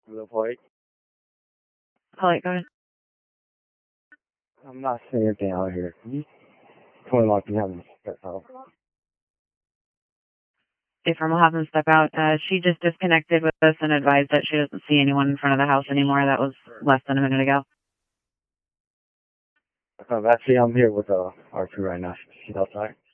Hello, Point. Polite, go ahead. I'm not saying anything out here. Can you tell me like you haven't stepped out? If we'll have them step out. She just disconnected with us and advised that she doesn't see anyone in front of the house anymore. That was less than a minute ago. Actually, I'm here with our crew right now. She's outside.